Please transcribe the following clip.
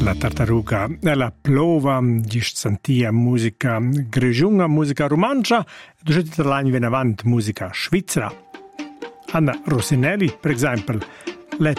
la tartaruga e la plova, gist sentia musica grigiunga, musica romancia, e durante l'anno viene avanti musica svizzera. Anna Rossinelli, per esempio,